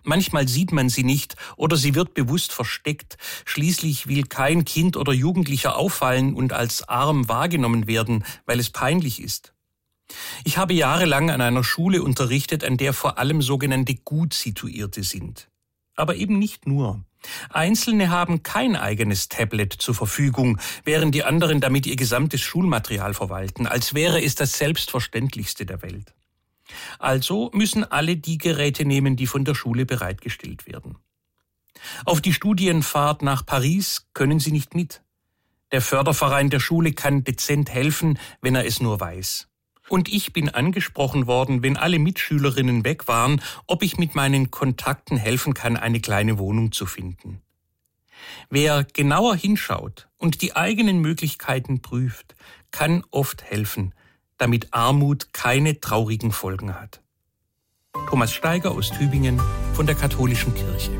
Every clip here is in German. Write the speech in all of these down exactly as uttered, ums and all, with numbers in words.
Manchmal sieht man sie nicht oder sie wird bewusst versteckt. Schließlich will kein Kind oder Jugendlicher auffallen und als arm wahrgenommen werden, weil es peinlich ist. Ich habe jahrelang an einer Schule unterrichtet, an der vor allem sogenannte Gutsituierte sind. Aber eben nicht nur. Einzelne haben kein eigenes Tablet zur Verfügung, während die anderen damit ihr gesamtes Schulmaterial verwalten, als wäre es das Selbstverständlichste der Welt. Also müssen alle die Geräte nehmen, die von der Schule bereitgestellt werden. Auf die Studienfahrt nach Paris können sie nicht mit. Der Förderverein der Schule kann dezent helfen, wenn er es nur weiß. Und ich bin angesprochen worden, wenn alle Mitschülerinnen weg waren, ob ich mit meinen Kontakten helfen kann, eine kleine Wohnung zu finden. Wer genauer hinschaut und die eigenen Möglichkeiten prüft, kann oft helfen, damit Armut keine traurigen Folgen hat. Thomas Steiger aus Tübingen von der Katholischen Kirche.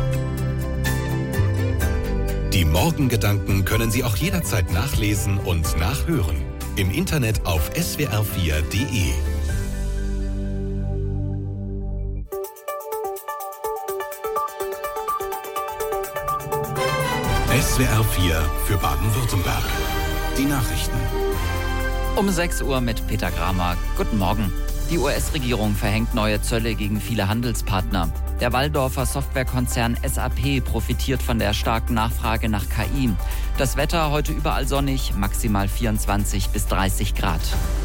Die Morgengedanken können Sie auch jederzeit nachlesen und nachhören. Im Internet auf S W R vier Punkt de. S W R vier für Baden-Württemberg. Die Nachrichten. Um sechs Uhr mit Peter Gramer. Guten Morgen. Die U S-Regierung verhängt neue Zölle gegen viele Handelspartner. Der Walldorfer Softwarekonzern S A P profitiert von der starken Nachfrage nach K I. Das Wetter heute überall sonnig, maximal vierundzwanzig bis dreißig Grad.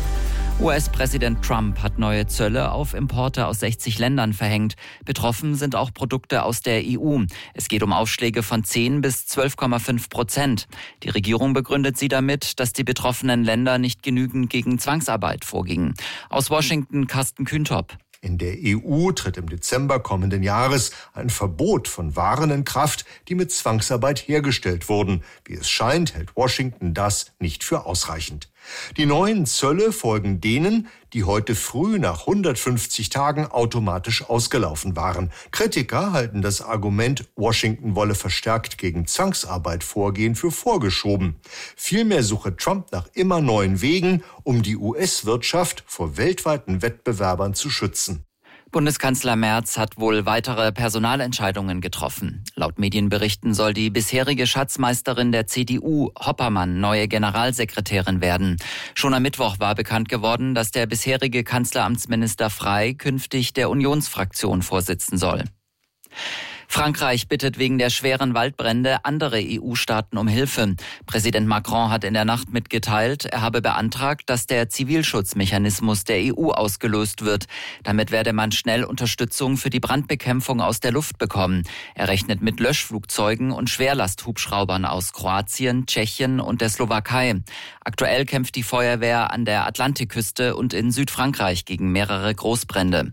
U S-Präsident Trump hat neue Zölle auf Importe aus sechzig Ländern verhängt. Betroffen sind auch Produkte aus der E U. Es geht um Aufschläge von zehn bis zwölf Komma fünf Prozent. Die Regierung begründet sie damit, dass die betroffenen Länder nicht genügend gegen Zwangsarbeit vorgingen. Aus Washington Carsten Kühntop. In der E U tritt im Dezember kommenden Jahres ein Verbot von Waren in Kraft, die mit Zwangsarbeit hergestellt wurden. Wie es scheint, hält Washington das nicht für ausreichend. Die neuen Zölle folgen denen, die heute früh nach hundertfünfzig Tagen automatisch ausgelaufen waren. Kritiker halten das Argument, Washington wolle verstärkt gegen Zwangsarbeit vorgehen, für vorgeschoben. Vielmehr suche Trump nach immer neuen Wegen, um die U S-Wirtschaft vor weltweiten Wettbewerbern zu schützen. Bundeskanzler Merz hat wohl weitere Personalentscheidungen getroffen. Laut Medienberichten soll die bisherige Schatzmeisterin der C D U, Hoppermann, neue Generalsekretärin werden. Schon am Mittwoch war bekannt geworden, dass der bisherige Kanzleramtsminister Frey künftig der Unionsfraktion vorsitzen soll. Frankreich bittet wegen der schweren Waldbrände andere E U-Staaten um Hilfe. Präsident Macron hat in der Nacht mitgeteilt, er habe beantragt, dass der Zivilschutzmechanismus der E U ausgelöst wird. Damit werde man schnell Unterstützung für die Brandbekämpfung aus der Luft bekommen. Er rechnet mit Löschflugzeugen und Schwerlasthubschraubern aus Kroatien, Tschechien und der Slowakei. Aktuell kämpft die Feuerwehr an der Atlantikküste und in Südfrankreich gegen mehrere Großbrände.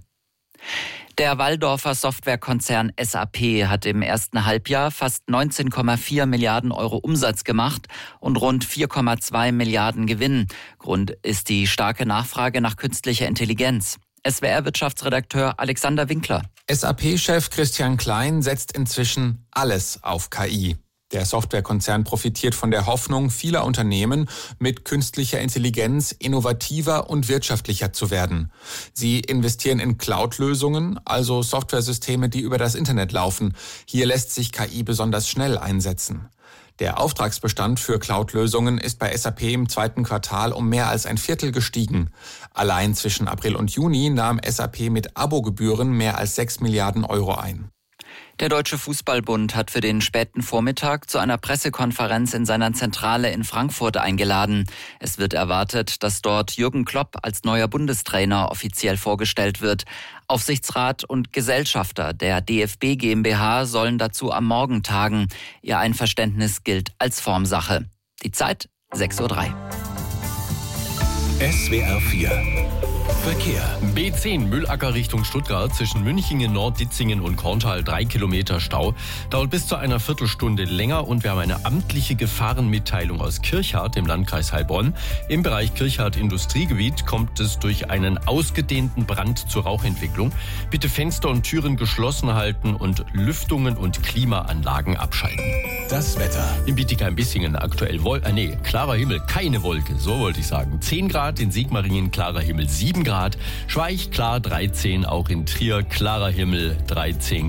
Der Walldorfer Softwarekonzern S A P hat im ersten Halbjahr fast neunzehn Komma vier Milliarden Euro Umsatz gemacht und rund vier Komma zwei Milliarden Gewinn. Grund ist die starke Nachfrage nach künstlicher Intelligenz. S W R-Wirtschaftsredakteur Alexander Winkler. S A P-Chef Christian Klein setzt inzwischen alles auf K I. Der Softwarekonzern profitiert von der Hoffnung vieler Unternehmen, mit künstlicher Intelligenz innovativer und wirtschaftlicher zu werden. Sie investieren in Cloud-Lösungen, also Softwaresysteme, die über das Internet laufen. Hier lässt sich K I besonders schnell einsetzen. Der Auftragsbestand für Cloud-Lösungen ist bei S A P im zweiten Quartal um mehr als ein Viertel gestiegen. Allein zwischen April und Juni nahm S A P mit Abogebühren mehr als sechs Milliarden Euro ein. Der Deutsche Fußballbund hat für den späten Vormittag zu einer Pressekonferenz in seiner Zentrale in Frankfurt eingeladen. Es wird erwartet, dass dort Jürgen Klopp als neuer Bundestrainer offiziell vorgestellt wird. Aufsichtsrat und Gesellschafter der D F B GmbH sollen dazu am Morgen tagen. Ihr Einverständnis gilt als Formsache. Die Zeit sechs Uhr drei. S W R vier Verkehr. B zehn Mühlacker Richtung Stuttgart zwischen Münchingen, Nord-Ditzingen und Korntal drei Kilometer Stau. Dauert bis zu einer Viertelstunde länger und wir haben eine amtliche Gefahrenmitteilung aus Kirchhardt im Landkreis Heilbronn. Im Bereich Kirchhardt Industriegebiet kommt es durch einen ausgedehnten Brand zur Rauchentwicklung. Bitte Fenster und Türen geschlossen halten und Lüftungen und Klimaanlagen abschalten. Das Wetter. In Bietigheim-Bissingen aktuell Wol- äh, nee, klarer Himmel, keine Wolke, so wollte ich sagen. zehn Grad, in Sigmaringen klarer Himmel sieben Grad, Schweich klar dreizehn, auch in Trier klarer Himmel dreizehn